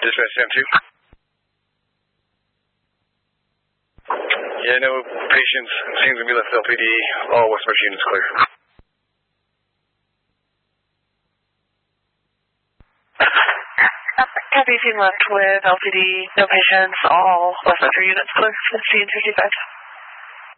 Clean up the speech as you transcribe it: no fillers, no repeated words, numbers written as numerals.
Dispatch Sam 2. Yeah, no patients. Seems to be left LPD. All Westmarch units clear. Copy, team left with LPD, no patients, all Westmarch units clear. 1555.